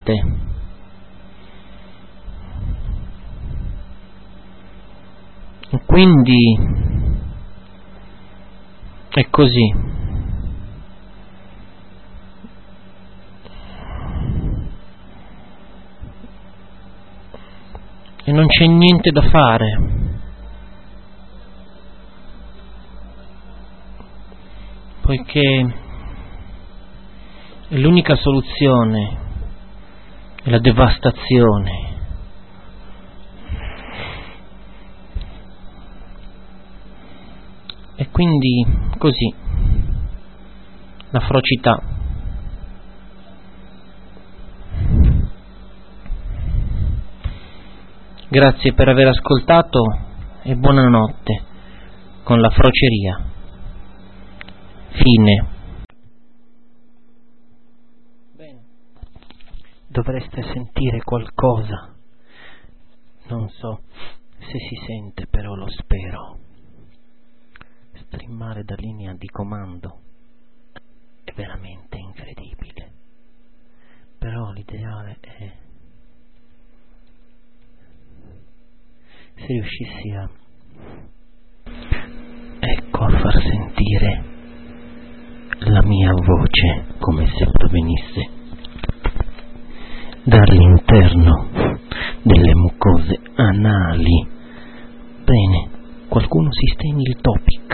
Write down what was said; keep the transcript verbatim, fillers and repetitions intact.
niente. Quindi è così. E non c'è niente da fare. Poiché l'unica soluzione è la devastazione. E quindi così, la ferocità. Grazie per aver ascoltato e buonanotte con la froceria. Fine. Bene. Dovreste sentire qualcosa. Non so se si sente, però lo spero. Streamare da linea di comando è veramente incredibile. Però l'ideale è se riuscissi a ecco a far sentire la mia voce come se provenisse dall'interno delle mucose anali. Bene, qualcuno sistemi il topic.